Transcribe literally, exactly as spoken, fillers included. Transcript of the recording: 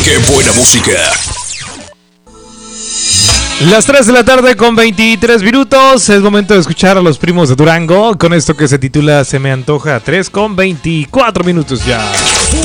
¡Qué buena música! Las tres de la tarde con veintitrés minutos. Es momento de escuchar a los Primos de Durango con esto que se titula Se me antoja. Tres con veinticuatro minutos ya.